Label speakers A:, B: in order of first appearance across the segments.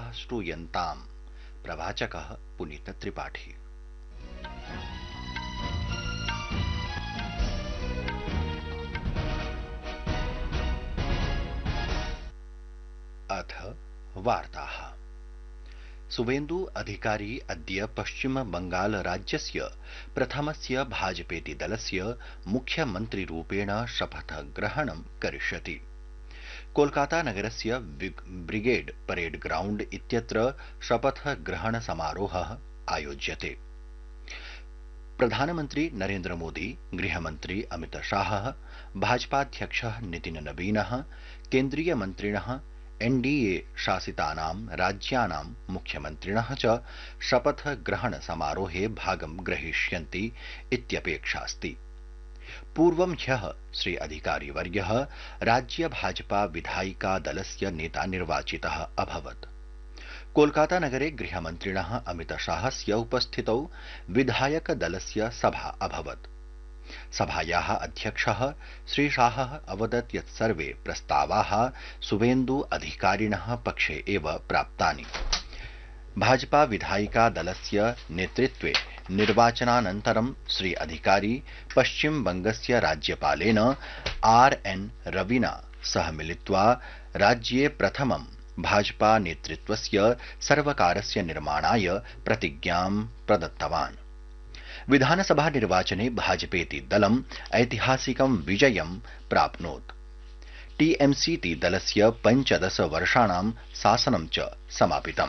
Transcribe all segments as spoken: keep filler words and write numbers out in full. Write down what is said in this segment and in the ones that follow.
A: श्रूयन्ताम्। प्रवाचकः पुनीत त्रिपाठी। अथ वार्ताः। शुवेन्दु अधिकारी अद्य पश्चिम बंगाल राज्यस्य प्रथमस्य भाजपेति दलस्य मुख्यमन्त्रिरूपेण शपथग्रहणं करिष्यति। कोलकाता नगरस्य ब्रिगेड परेड ग्राउण्ड इत्यत्र शपथग्रहण समारोहः आयोज्यते। प्रधानमन्त्री नरेन्द्र मोदी, गृहमन्त्री अमित शाहः, भाजपाध्यक्षः नितिन नवीनः, केन्द्रीय मन्त्रिणः, एनडीए शासितानां राज्यानां मुख्यमन्त्रिणः च शपथग्रहण समारोहे भागं ग्रहीष्यन्ति इत्यपेक्षास्ति। पूर्वं ह्यः श्री अधिकारिवर्यः राज्य भाजपा विधायिका दलस्य नेता निर्वाचितः अभवत्। कोलकाता नगरे गृहमन्त्रिणः अमित शाहस्य उपस्थितौ विधायक दलस्य सभा अभवत्। सभायाः अध्यक्षः श्री शाहः अवदत् यत् सर्वे प्रस्तावाः शुवेन्दु अधिकारिणः पक्षे एव प्राप्तानि। भाजपा विधायिका दलस्य नेतृत्वे निर्वाचनानन्तरं श्री अधिकारी पश्चिम बंगस्य राज्यपालेन आर एन रविना सह मिलित्वा राज्ये प्रथमं भाजपा नेतृत्वस्य सर्वकारस्य निर्माणाय प्रतिज्ञां प्रदत्तवान्। विधानसभा निर्वाचने भाजपेति दलम् ऐतिहासिकं विजयं प्राप्नोत्। टीएमसीति दलस्य पञ्चदश वर्षाणां शासनं च समापितम्।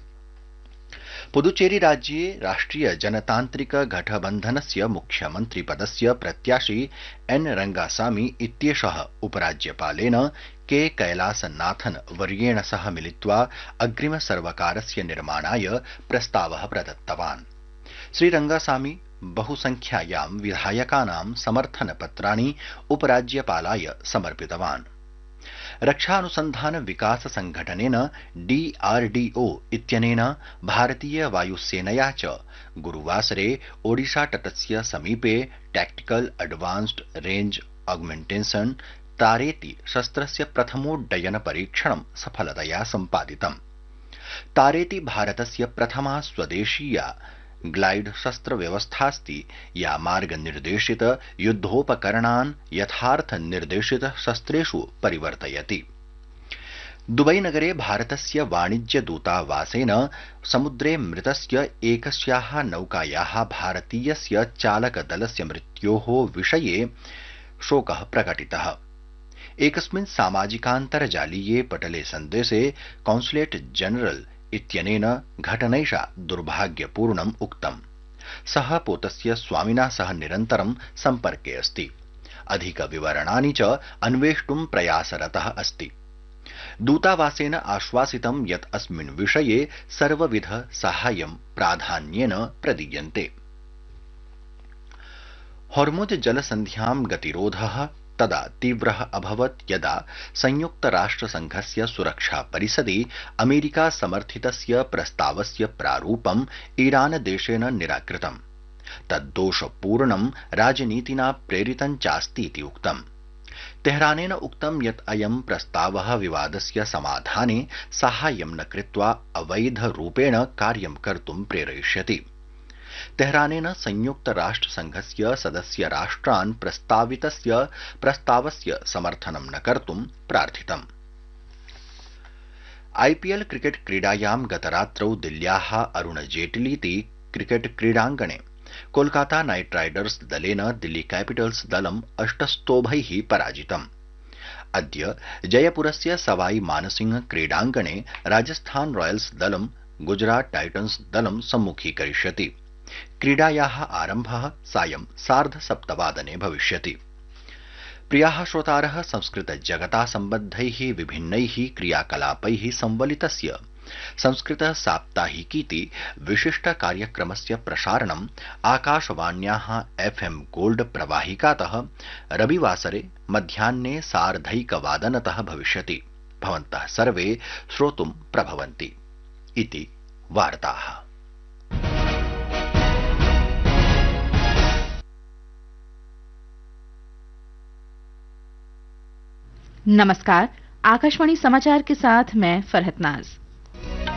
A: पुदुचेरी राज्ये राष्ट्रिय जनतान्त्रिक गठबन्धनस्य मुख्यमन्त्रिपदस्य प्रत्याशी एन रंगासामी इत्येषः उपराज्यपालेन के कैलासनाथन वर्येण सह मिलित्वा अग्रिम सर्वकारस्य निर्माणाय प्रस्तावः प्रदत्तवान्। श्री रंगासामी बहुसंख्यायां विधायकानां समर्थनपत्राणि उपराज्यपालाय समर्पितवान्। रक्षानुसन्धान विकास संघटनेन डीआरडीओ इत्यनेन भारतीय वायुसेनया च गुरुवासरे ओडिशा तटस्य समीपे टैक्टिकल एडवांस्ड रेंज ऑगमेंटेशन तारेति शस्त्रस्य प्रथमोड्डयन परीक्षणं सफलतया सम्पादितम्। तारेति भारतस्य प्रथमा स्वदेशीया ग्लाइड शस्त्र व्यवस्थास्ति या मार्ग निर्देशित युद्धोपकरणान् यथार्थ निर्देशित शस्त्रेषु परिवर्तयति। दुबई नगरे भारतस्य वाणिज्य दूतावासेन समुद्रे मृतस्य एकस्याः नौकायाः भारतीयस्य चालकदलस्य मृत्योः विषये शोकः प्रकटितः। एकस्मिन् सामाजिकान्तर्जालीये पटले सन्देशे कॉन्सुलेट जनरल इत्यनेन घटनैषा दुर्भाग्यपूर्णम् उक्तम्। सः पोतस्य स्वामिना सह निरन्तरं सम्पर्के अस्ति। अधिकविवरणानि च अन्वेष्टुं प्रयासरतः अस्ति। दूतावासेन आश्वासितं यत् अस्मिन् विषये सर्वविध साहाय्यं प्राधान्येन प्रदीयन्ते। हॉर्मुज जलसन्ध्यां गतिरोधः तदा तीव्रः अभवत् यदा संयुक्तराष्ट्रसंघस्य सुरक्षा परिषदि अमेरिका समर्थितस्य प्रस्तावस्य प्रारूपम् ईरान देशेन निराकृतम्। तद्दोषपूर्णं राजनीतिना प्रेरितं चास्तीति उक्तम्। तेहरानेन उक्तं यत् अयं प्रस्तावः विवादस्य समाधाने साहाय्यं न कृत्वा अवैधरूपेण कार्यं कर्तुं प्रेरयिष्यति। तेहरानेन संयुक्त राष्ट्र संघस्य सदस्य राष्ट्रान् प्रस्तावितस्य प्रस्तावस्य समर्थनं न कर्तुं प्रार्थितम्। आईपीएल क्रिकेट क्रीडायां गतरात्रौ दिल्ल्याः अरुण जेटलीति क्रिकेट क्रीडाङ्गणे कोलकाता नाइट राइडर्स दलेन दिल्ली कैपिटल्स दलम् अष्टस्तोभैः पराजितम्। अद्य जयपुरस्य सवाई मानसिंह क्रीडाङ्गणे राजस्थान रॉयल्स दलं गुजरात टाइटन्स दलं सम्मुखीकरिष्यति। क्रीडायाः आरम्भः सायं सार्धसप्तवादने भविष्यति। प्रियाः श्रोतारः, संस्कृत जगता सम्बद्धैः विभिन्नैः क्रियाकलापैः संवलितस्य संस्कृत साप्ताहिकीति विशिष्ट कार्यक्रमस्य प्रसारणम् आकाशवाण्याः एफएम गोल्ड प्रवाहिकातः रविवासरे मध्याह्ने सार्धैकवादनतः भविष्यति। भवन्तः सर्वे श्रोतुं प्रभवन्ति इति वार्ताः।
B: नमस्कार, आकाशवाणी समाचार के साथ मैं फरहत नाज।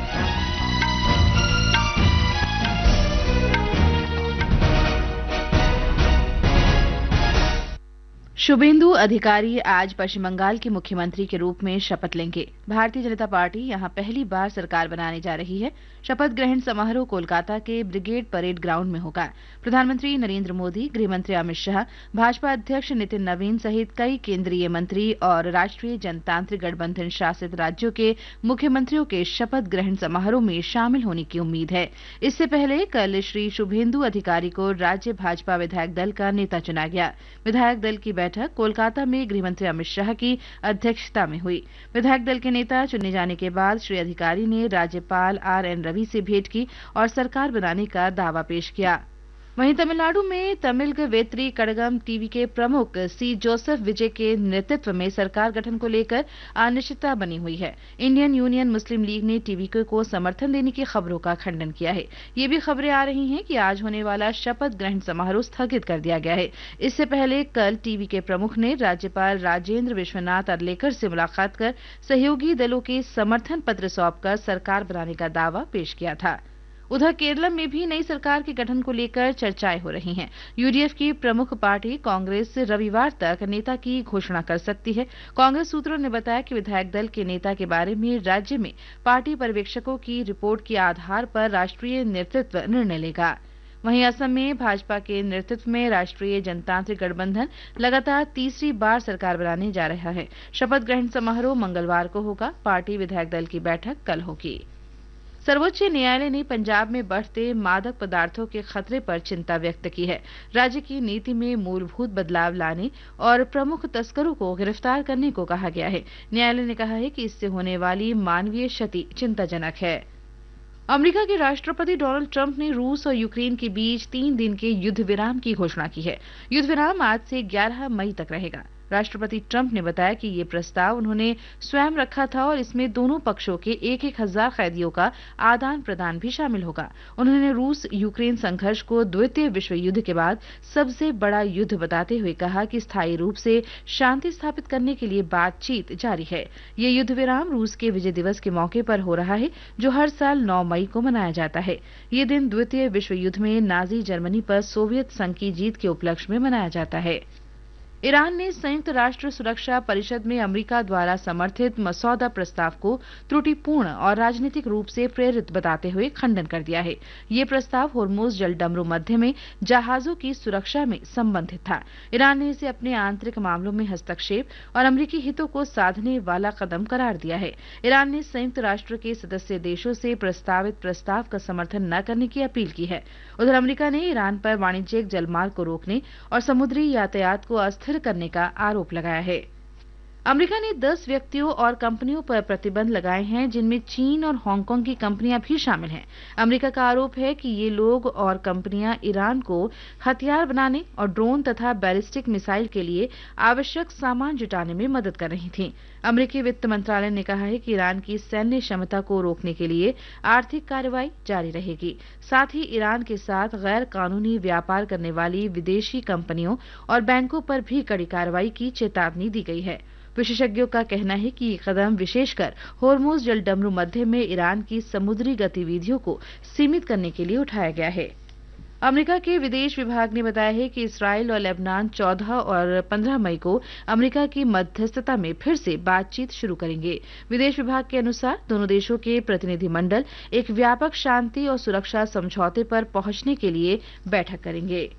B: शुभेंदु अधिकारी आज पश्चिम बंगाल के मुख्यमंत्री के रूप में शपथ लेंगे। भारतीय जनता पार्टी यहां पहली बार सरकार बनाने जा रही है। शपथ ग्रहण समारोह कोलकाता के ब्रिगेड परेड ग्राउंड में होगा। प्रधानमंत्री नरेंद्र मोदी, गृहमंत्री अमित शाह, भाजपा अध्यक्ष नितिन नवीन सहित कई केंद्रीय मंत्री और राष्ट्रीय जनतांत्रिक गठबंधन शासित राज्यों के मुख्यमंत्रियों के शपथ ग्रहण समारोह में शामिल होने की उम्मीद है। इससे पहले कल श्री शुभेंदु अधिकारी को राज्य भाजपा विधायक दल का नेता चुना गया। विधायक दल की बैठक कोलकाता में गृहमंत्री अमित शाह की अध्यक्षता में हुई। विधायक दल के नेता चुने जाने के बाद श्री अधिकारी ने राज्यपाल आर एन रवि से भेंट की और सरकार बनाने का दावा पेश किया। वहीं तमिलनाडु में तमिल वेत्री कड़गम टीवी के प्रमुख सी जोसेफ विजय के नेतृत्व में सरकार गठन को लेकर अनिश्चितता बनी हुई है। इंडियन यूनियन मुस्लिम लीग ने टीवीके को समर्थन देने की खबरों का खंडन किया है। ये भी खबरें आ रही हैं कि आज होने वाला शपथ ग्रहण समारोह स्थगित कर दिया गया है। इससे पहले कल टीवीके प्रमुख ने राज्यपाल राजेंद्र विश्वनाथ अर्लेकर से मुलाकात कर सहयोगी दलों के समर्थन पत्र सौंपकर सरकार बनाने का दावा पेश किया था। उधर केरल में भी नई सरकार के गठन को लेकर चर्चाएं हो रही हैं। यूडीएफ की प्रमुख पार्टी कांग्रेस रविवार तक नेता की घोषणा कर सकती है। कांग्रेस सूत्रों ने बताया कि विधायक दल के नेता के बारे में राज्य में पार्टी पर्यवेक्षकों की रिपोर्ट के आधार पर राष्ट्रीय नेतृत्व निर्णय लेगा। वहीं असम में भाजपा के नेतृत्व में राष्ट्रीय जनतांत्रिक गठबंधन लगातार तीसरी बार सरकार बनाने जा रहा है। शपथ ग्रहण समारोह मंगलवार को होगा। पार्टी विधायक दल की बैठक कल होगी। सर्वोच्च न्यायालय ने पंजाब में बढ़ते मादक पदार्थों के खतरे पर चिंता व्यक्त की है। राज्य की नीति में मूलभूत बदलाव लाने और प्रमुख तस्करों को गिरफ्तार करने को कहा गया है। न्यायालय ने कहा है कि इससे होने वाली मानवीय क्षति चिंताजनक है। अमेरिका के राष्ट्रपति डोनाल्ड ट्रंप ने रूस और यूक्रेन के बीच तीन दिन के युद्ध विराम की घोषणा की है। युद्ध विराम आज से ग्यारह मई तक रहेगा। राष्ट्रपति ट्रंप ने बताया कि ये प्रस्ताव उन्होंने स्वयं रखा था और इसमें दोनों पक्षों के एक एक हजार कैदियों का आदान प्रदान भी शामिल होगा। उन्होंने रूस यूक्रेन संघर्ष को द्वितीय विश्व युद्ध के बाद सबसे बड़ा युद्ध बताते हुए कहा कि स्थायी रूप से शांति स्थापित करने के लिए बातचीत जारी है। ये युद्ध विराम रूस के विजय दिवस के मौके पर हो रहा है, जो हर साल नौ मई को मनाया जाता है। ये दिन द्वितीय विश्व युद्ध में नाजी जर्मनी पर सोवियत संघ की जीत के उपलक्ष्य में मनाया जाता है। ईरान ने संयुक्त राष्ट्र सुरक्षा परिषद में अमेरिका द्वारा समर्थित मसौदा प्रस्ताव को त्रुटिपूर्ण और राजनीतिक रूप से प्रेरित बताते हुए खंडन कर दिया है। ये प्रस्ताव होर्मुज जलडमरू मध्य में जहाजों की सुरक्षा में संबंधित था। ईरान ने इसे अपने आंतरिक मामलों में हस्तक्षेप और अमेरिकी हितों को साधने वाला कदम करार दिया है। ईरान ने संयुक्त राष्ट्र के सदस्य देशों से प्रस्तावित प्रस्ताव का समर्थन न करने की अपील की है। उधर अमेरिका ने ईरान पर वाणिज्यिक जलमार्ग को रोकने और समुद्री यातायात को अस्थिर करने का आरोप लगाया है। अमेरिका ने दस व्यक्तियों और कंपनियों पर प्रतिबंध लगाए हैं, जिनमें चीन और हांगकांग की कंपनियां भी शामिल हैं। अमेरिका का आरोप है कि ये लोग और कंपनियां ईरान को हथियार बनाने और ड्रोन तथा बैलिस्टिक मिसाइल के लिए आवश्यक सामान जुटाने में मदद कर रही थीं। अमेरिकी वित्त मंत्रालय ने कहा है कि ईरान की सैन्य क्षमता को रोकने के लिए आर्थिक कार्रवाई जारी रहेगी। साथ ही ईरान के साथ गैर कानूनी व्यापार करने वाली विदेशी कंपनियों और बैंकों पर भी कड़ी कार्रवाई की चेतावनी दी गई है। विशेषज्ञों का कहना है कि ये कदम विशेषकर होर्मुज जलडमरू मध्य में ईरान की समुद्री गतिविधियों को सीमित करने के लिए उठाया गया है। अमेरिका के विदेश विभाग ने बताया है कि इसराइल और लेबनान चौदह और पंद्रह मई को अमेरिका की मध्यस्थता में फिर से बातचीत शुरू करेंगे। विदेश विभाग के अनुसार दोनों देशों के प्रतिनिधिमंडल एक व्यापक शांति और सुरक्षा समझौते पर पहुंचने के लिए बैठक करेंगे।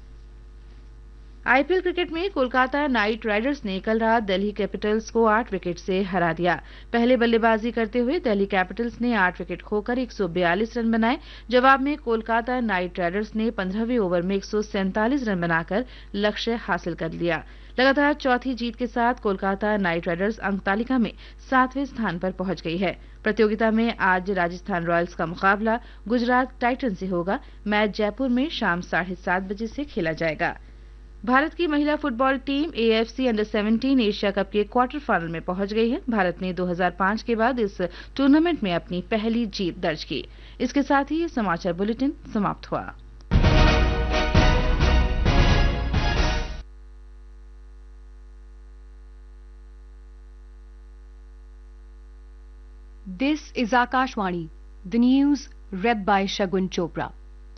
B: आईपीएल क्रिकेट में कोलकाता नाइट राइडर्स ने कल रात दिल्ली कैपिटल्स को आठ विकेट से हरा दिया। पहले बल्लेबाजी करते हुए दिल्ली कैपिटल्स ने आठ विकेट खोकर एक सौ बयालीस रन बनाए। जवाब में कोलकाता नाइट राइडर्स ने पंद्रहवें ओवर में एक सौ सैंतालीस रन बनाकर लक्ष्य हासिल कर लिया। लगातार चौथी जीत के साथ कोलकाता नाइट राइडर्स अंक तालिका में सातवें स्थान पर पहुंच गई है। प्रतियोगिता में आज राजस्थान रॉयल्स का मुकाबला गुजरात टाइटन से होगा। मैच जयपुर में शाम साढ़े सात बजे से खेला जाएगा। भारत की महिला फुटबॉल टीम एएफसी अंडर सत्रह एशिया कप के क्वार्टर फाइनल में पहुंच गई है। भारत ने दो हज़ार पाँच के बाद इस टूर्नामेंट में अपनी पहली जीत दर्ज की। इसके साथ ही ये समाचार बुलेटिन समाप्त हुआ।
C: This is Akashvani, The news read by Shagun Chopra.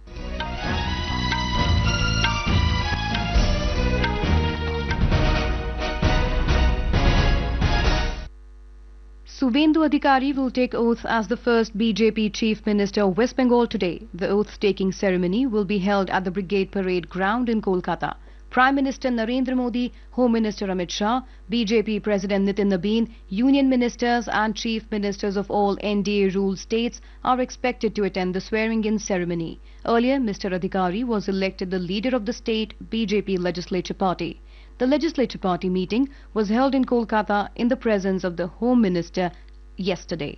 C: Subhendu Adhikari will take oath as the first B J P Chief Minister of West Bengal today. The oath-taking ceremony will be held at the Brigade Parade Ground in Kolkata. Prime Minister Narendra Modi, Home Minister Amit Shah, B J P President Nitin Nabin, Union Ministers and Chief Ministers of all N D A-ruled states are expected to attend the swearing-in ceremony. Earlier, Mister Adhikari was elected the leader of the state B J P Legislature Party. The Legislature Party meeting was held in Kolkata in the presence of the Home Minister yesterday.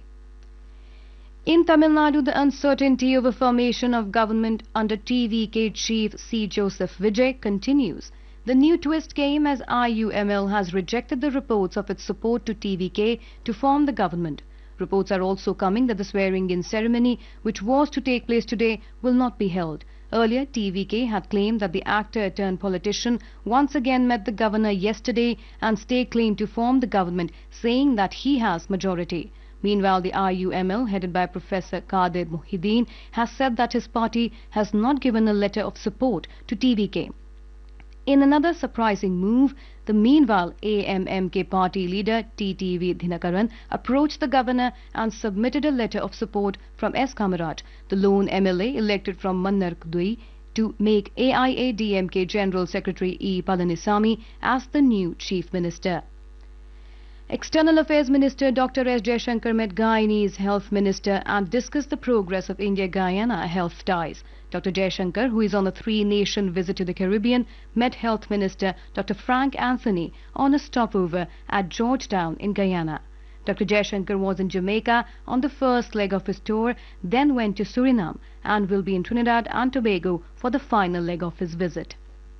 C: In Tamil Nadu, the uncertainty over formation of government under T V K chief C. Joseph Vijay continues. The new twist came as I U M L has rejected the reports of its support to T V K to form the government. Reports are also coming that the swearing-in ceremony, which was to take place today, will not be held. Earlier, T V K had claimed that the actor-turned-politician once again met the governor yesterday and staked claim to form the government, saying that he has majority. Meanwhile, the I U M L, headed by Professor Qadir Mohideen, has said that his party has not given a letter of support to T V K. In another surprising move, the meanwhile A M M K party leader T T V Dhinakaran approached the governor and submitted a letter of support from S. Kamaraj, the lone M L A elected from Mannarkudui, to make A I A D M K General Secretary E. Palanisamy as the new Chief Minister. External Affairs Minister Doctor S. Jaishankar met Guyanese Health Minister and discussed the progress of India-Guyana health ties. Doctor Jaishankar, who is on a three-nation visit to the Caribbean, met Health Minister Doctor Frank Anthony on a stopover at Georgetown in Guyana. Doctor Jaishankar was in Jamaica on the first leg of his tour, then went to Suriname and will be in Trinidad and Tobago for the final leg of his visit.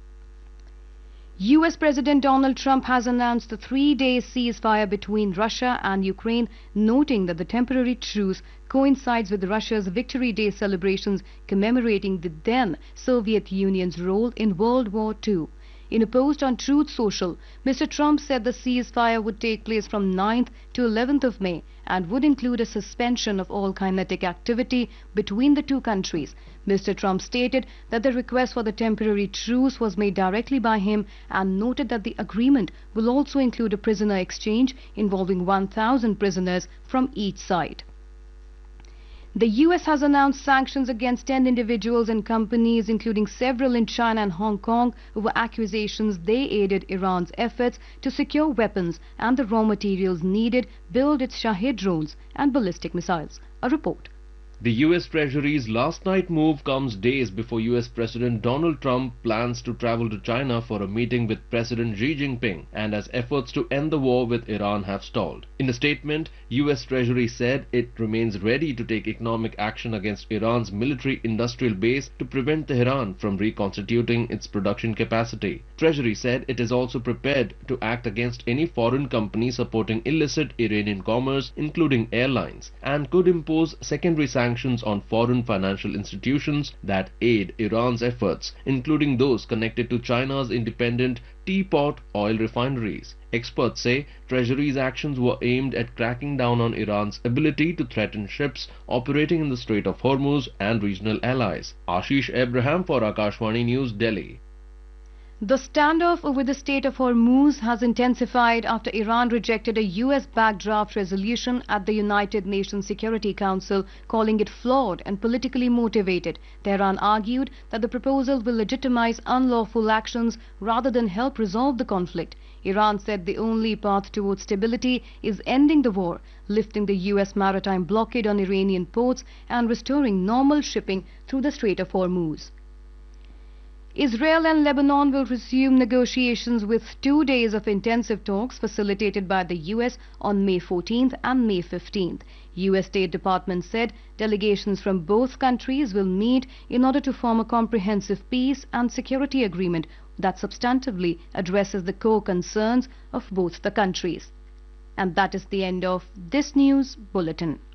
C: U S President Donald Trump has announced a three-day ceasefire between Russia and Ukraine, noting that the temporary truce coincides with Russia's Victory Day celebrations commemorating the then Soviet Union's role in World War Two. In a post on Truth Social, Mister Trump said the ceasefire would take place from ninth to eleventh of May and would include a suspension of all kinetic activity between the two countries. Mister Trump stated that the request for the temporary truce was made directly by him and noted that the agreement will also include a prisoner exchange involving one thousand prisoners from each side. The U S has announced sanctions against ten individuals and companies, including several in China and Hong Kong, over accusations they aided Iran's efforts to secure weapons and the raw materials needed build its Shahed drones and ballistic missiles. A report.
D: The U S Treasury's last night move comes days before U S President Donald Trump plans to travel to China for a meeting with President Xi Jinping, and as efforts to end the war with Iran have stalled. In a statement, U S Treasury said it remains ready to take economic action against Iran's military-industrial base to prevent Tehran from reconstituting its production capacity. Treasury said it is also prepared to act against any foreign company supporting illicit Iranian commerce, including airlines, and could impose secondary sanctions on foreign financial institutions that aid Iran's efforts, including those connected to China's independent teapot oil refineries. Experts say Treasury's actions were aimed at cracking down on Iran's ability to threaten ships operating in the Strait of Hormuz and regional allies. Ashish Abraham for Akashvani News, Delhi.
C: The standoff over the Strait of Hormuz has intensified after Iran rejected a U S-backed draft resolution at the United Nations Security Council, calling it flawed and politically motivated. Tehran argued that the proposal will legitimize unlawful actions rather than help resolve the conflict. Iran said the only path towards stability is ending the war, lifting the U S maritime blockade on Iranian ports, and restoring normal shipping through the Strait of Hormuz. Israel and Lebanon will resume negotiations with two days of intensive talks facilitated by the U S on May fourteenth and May fifteenth. U S State Department said delegations from both countries will meet in order to form a comprehensive peace and security agreement that substantively addresses the core concerns of both the countries. And that is the end of this news bulletin.